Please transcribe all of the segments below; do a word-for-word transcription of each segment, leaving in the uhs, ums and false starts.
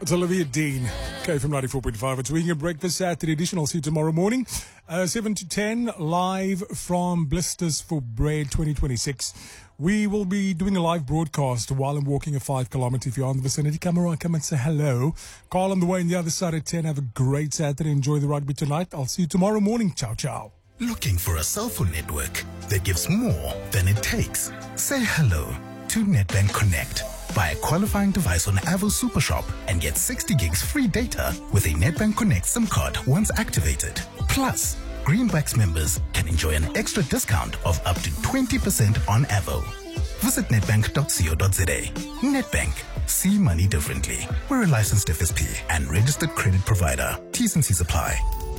It's Olivia Dean, K F M ninety-four point five. It's Weekend Breakfast Saturday edition. I'll see you tomorrow morning, uh, seven to ten, live from Blisters for Bread twenty twenty-six. We will be doing a live broadcast while I'm walking a five kilometer. If you're in the vicinity, come around, come and say hello. Call on the way on the other side at ten. Have a great Saturday. Enjoy the rugby tonight. I'll see you tomorrow morning. Ciao, ciao. Looking for a cell phone network that gives more than it takes? Say hello to Nedbank Connect. Buy a qualifying device on Avo Super Shop and get sixty gigs free data with a Nedbank Connect SIM card once activated. Plus, Greenbacks members can enjoy an extra discount of up to twenty percent on Avo. Visit nedbank dot co dot za. Nedbank. See money differently. We're a licensed F S P and registered credit provider. T's and C's apply.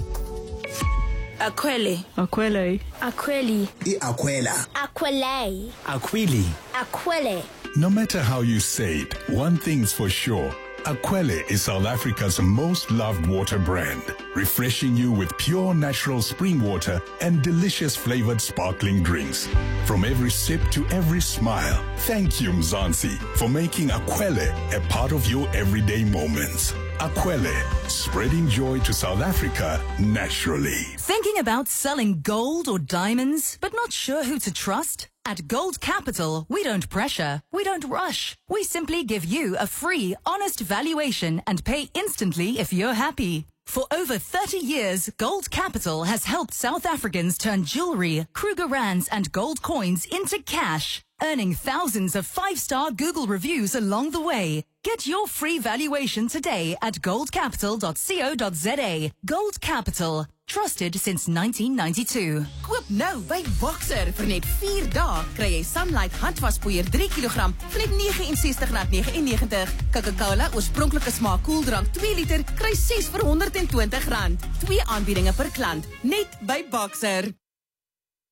Aquele. Aquele. Aquele. Aquela. Aquele. Aquili. Aquele. No matter how you say it, one thing's for sure. Aquele is South Africa's most loved water brand, refreshing you with pure natural spring water and delicious flavored sparkling drinks. From every sip to every smile, thank you Mzansi for making Aquele a part of your everyday moments. Aquele, spreading joy to South Africa naturally. Thinking about selling gold or diamonds, but not sure who to trust? At Gold Capital, we don't pressure, we don't rush. We simply give you a free, honest valuation and pay instantly if you're happy. For over thirty years, Gold Capital has helped South Africans turn jewelry, Kruger Rands and gold coins into cash, earning thousands of five-star Google reviews along the way. Get your free valuation today at gold capital dot co dot za. Gold Capital. Trusted since nineteen ninety-two. Koop nou by Boxer vir net vier dae kry jy Sunlight handwaspoeier drie kilogram vir net nege en sestig rand negenennegentig. Coca-Cola oorspronklike smaak koeldrank twee liter kry ses vir honderd en twintig rand. Twee aanbiedinge per klant net by Boxer.